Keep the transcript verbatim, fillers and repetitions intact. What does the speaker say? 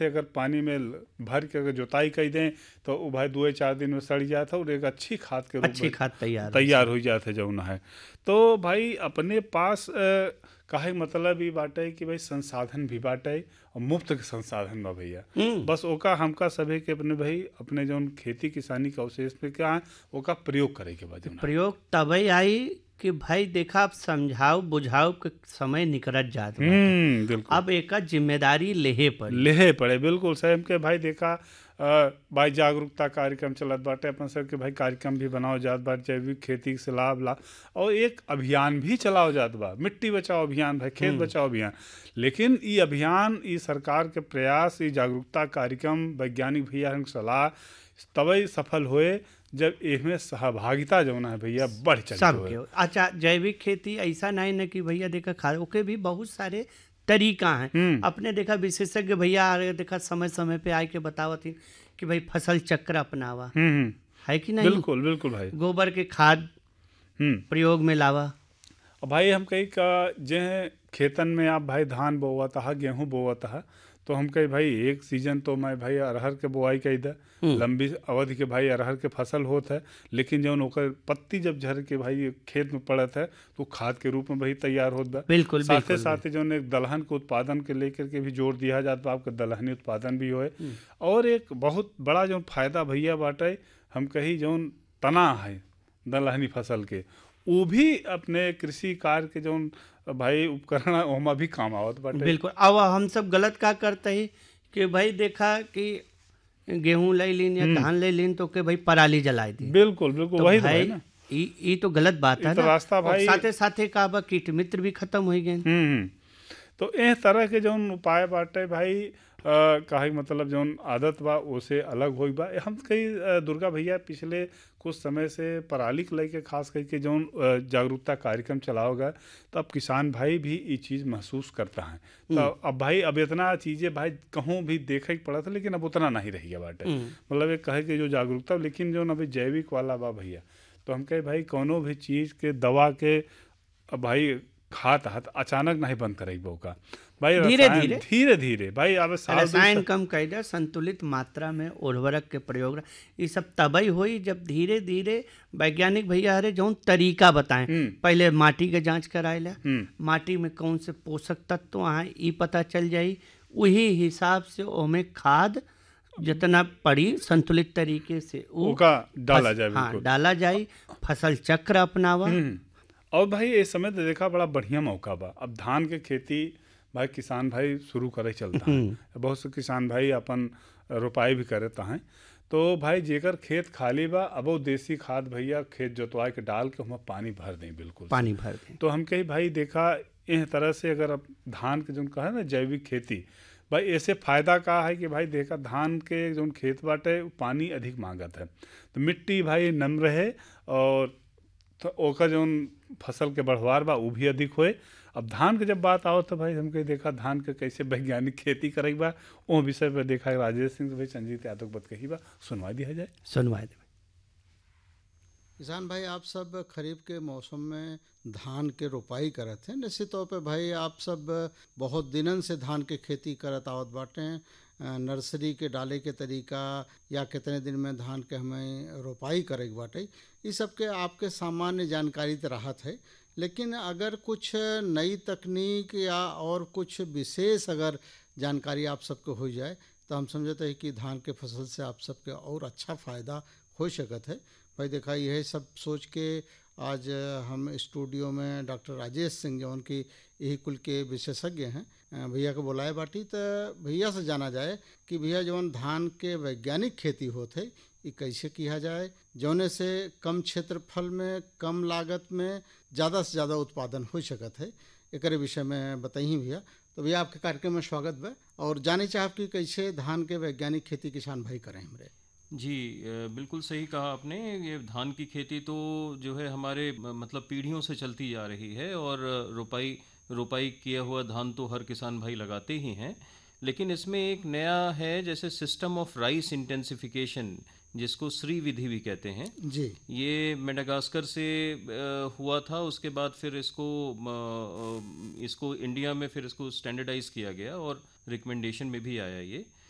है, अगर पानी में ल- भर के अगर जोताई कर दें तो वो भाई दो चार दिन में सड़ जाता है और एक अच्छी खाद के रूप अच्छी में खाद तैयार हो तैयार हो जाता है जौन है। तो भाई अपने पास अ, काहे मतलब ई बाटे कि भाई संसाधन भी बाटे और मुफ्त के संसाधन बा भैया। हम्म बस ओका हमका सभे के अपने भाई अपने जौन खेती किसानी के अवशेष पे क्या है ओका प्रयोग करे के बाद जौन है। प्रयोग तबे आई कि भाई देखा आप समझाओ बुझाओ के समय निकलत जात बाटे। हम्म बिल्कुल अब एका जिम्मेदारी लेहे पड़ी। लेहे पड़े बिल्कुल सही के भाई देखा अ, भाई जागरूकता कार्यक्रम चलत बाटे अपन सब के भाई कार्यक्रम भी बनाओ जात बाटे जैविक खेती से लाभ ला और एक अभियान भी चलाओ जात बा मिट्टी बचाओ अभियान भाई खेत बचाओ अभियान। लेकिन ई अभियान ई सरकार के प्रयास ई जागरूकता कार्यक्रम वैज्ञानिक भैया के सलाह तबई सफल होए जब इसमें सहभागिता जौन है भैया बढ़ चल सब के अच्छा जैविक खेती ऐसा नहीं न कि भैया देखा खा ओके भी बहुत सारे तरीका हैं। हम्म अपने देखा विशेषज्ञ भैया आ रहे देखा समय समय पे आके बतावत ही कि भाई फसल चक्र अपनावा हम्म हम्म, है कि नहीं। बिल्कुल बिल्कुल भाई गोबर के खाद हम्म। प्रयोग में लावा। और भाई हम कही का जे खेतन में आप भाई धान बोवत है गेहूँ बोवत है तो हम कही भाई एक सीजन तो मैं भाई अरहर के बोआई कही दे लंबी अवधि के भाई अरहर के फसल होत है। लेकिन जब ओकर पत्ती जब झर के भाई खेत में पड़त है तो खाद के रूप में भाई तैयार होत बा। बिल्कुल साथे बिल्कुल साथे जो एक दलहन के उत्पादन के लेकर के भी जोर दिया जाता है आपका दलहनी उत्पादन भी होए। और एक बहुत बड़ा जो फायदा भैया बाटे हम कही जौन तना है दलहनी फसल के वो भी अपने कृषि कार्य के जौन भाई उपकरण है ओमा भी काम आवत बाटे। बिल्कुल। अब हम सब गलत का करते ही कि भाई देखा कि गेहूं ले लीन या धान ले लीन तो के भाई पराली जलाई दी। बिल्कुल बिल्कुल तो वही तो भाई भाई ना ई ई तो गलत बात ई है तो ना। रास्ता और भाई साथे साथे का बा कीट मित्र भी खत्म हो गए। हम्म हम्म। तो इस तरह के जौन उपाय बाटे भाई अ, काहे के मतलब जौन आदत बा ओसे अलग होई बा। हम कई अ, दुर्गा भैया पिछले कुछ समय से पराली के लेके खास करके जौन अ, जागरूकता कार्यक्रम चलाओगा तो अब किसान भाई भी ये चीज़ महसूस करता है। तो अब भाई अब इतना चीज़ें भाई कहूँ भी देखे के पड़ा था लेकिन अब उतना नहीं रही है बाटे। मतलब एक कहे कि जो जागरूकता लेकिन जो अभी जैविक वाला बा भैया तो हम कहे भाई कोनो भी चीज़ के दवा के अब भाई खात हाथ अचानक नहीं बंद करेबो का भाई धीरे रसायन धीरे धीरे धीरे भाई अब साल दू रसायन साल कम कर दे संतुलित मात्रा में उर्वरक के प्रयोग ये सब तबई हुई जब धीरे धीरे वैज्ञानिक भैया हरे जौन तरीका बताएं। हम्म पहले माटी के जांच कराएला हम्म माटी में कौन से पोषक तत्व हैं ये पता चल जाई वही हिसाब से ओमे खाद जितना पड़ी संतुलित तरीके से वो ओका डाला फस- जाए हाँ बिल्कुल। डाला जाए फसल चक्र अपनावा। हम्म और भाई इस समय तो देखा बड़ा बढ़िया मौका बा अब धान के खेती भाई किसान भाई शुरू करे चलता है। बहुत से किसान भाई अपन रोपाई भी करता हैं तो भाई जेकर खेत खाली बा अब वो देसी खाद भैया खेत जोतवा के डाल के हम पानी भर दें बिल्कुल से। पानी भर दें तो हम कही भाई देखा इस तरह से अगर अब धान के जो कहा ना जैविक खेती भाई ऐसे फायदा का है कि भाई देखा धान के जो खेत बाटे वो पानी अधिक मांगत है तो मिट्टी भाई नम रहे और तो ओकर जो फसल के बढ़वार बा वो भी अधिक होए। अब धान के जब बात आओ तो भाई हमके देखा धान के कैसे वैज्ञानिक खेती करे बा वो विषय पर देखा राजेश सिंह भाई संजीत यादव बत कही बा सुनवा दिया जाए। सुनवाई दे। किसान भाई आप सब खरीफ के मौसम में धान के रोपाई करत हैं। निश्चित तौर पे भाई आप सब बहुत दिनन से धान के खेती करत आवत बाटे नर्सरी के डाले के तरीका या कितने दिन में धान के हमें रोपाई करे के बाटे ये सब के आपके सामान्य जानकारी तो राहत है। लेकिन अगर कुछ नई तकनीक या और कुछ विशेष अगर जानकारी आप सबको हो जाए तो हम समझते हैं कि धान के फसल से आप सबके और अच्छा फ़ायदा हो सकत है। भाई देखा यह सब सोच के आज हम स्टूडियो में डॉक्टर राजेश सिंह जो उनकी यही कुल के विशेषज्ञ हैं भैया को बुलाए बाटी तो भैया से जाना जाए कि भैया जौन धान के वैज्ञानिक खेती होते ये कैसे किया जाए जौने से कम क्षेत्रफल में कम लागत में ज़्यादा से ज़्यादा उत्पादन हो सकत है एक विषय में बताइए भैया। तो भैया आपके कार्यक्रम में स्वागत बा और जाने चाहब कि कैसे धान के वैज्ञानिक खेती किसान भाई करें हमरे। जी बिल्कुल सही कहा आपने। ये धान की खेती तो जो है हमारे मतलब पीढ़ियों से चलती जा रही है और रोपाई रोपाई किया हुआ धान तो हर किसान भाई लगाते ही हैं। लेकिन इसमें एक नया है जैसे सिस्टम ऑफ राइस इंटेंसिफिकेशन जिसको श्री विधि भी कहते हैं जी। ये मेडागास्कर से हुआ था उसके बाद फिर इसको इसको इंडिया में फिर इसको स्टैंडर्डाइज किया गया और रिकमेंडेशन में भी आया ये।